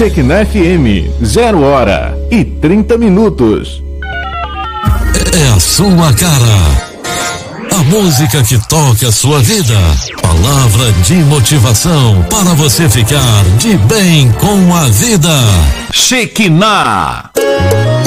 Shekinah FM, 0h30. É a sua cara. A música que toca a sua vida. Palavra de motivação para você ficar de bem com a vida. Shekinah.